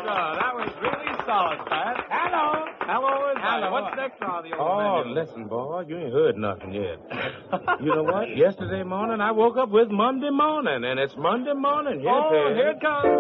That was really solid, Pat. Hello. Hello, Hello. What's next on the old Oh, menu? listen, boy, you ain't heard nothing yet. You know what? Yesterday morning, I woke up with Monday morning, and it's Monday morning. Yes, Oh, it is. here it comes.